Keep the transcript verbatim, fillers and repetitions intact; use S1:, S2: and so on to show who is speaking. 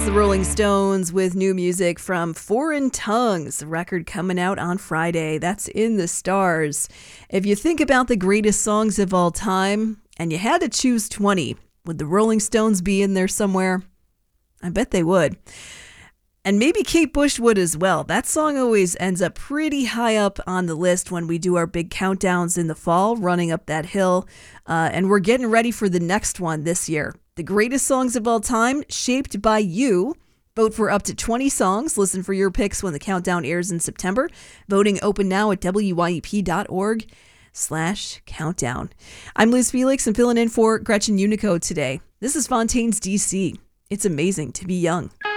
S1: the Rolling Stones with new music from Foreign Tongues, the record coming out on Friday. That's in the stars. If you think about the greatest songs of all time and you had to choose twenty, would the Rolling Stones be in there somewhere? I bet they would. And maybe Kate Bush would as well. That song always ends up pretty high up on the list when we do our big countdowns in the fall, running up that hill. Uh, and we're getting ready for the next one this year. The greatest songs of all time, shaped by you. Vote for up to twenty songs. Listen for your picks when the countdown airs in September. Voting open now at W Y E P dot org slash countdown. I'm Liz Felix and filling in for Gretchen Unico today. This is Fontaine's D C. It's amazing to be young.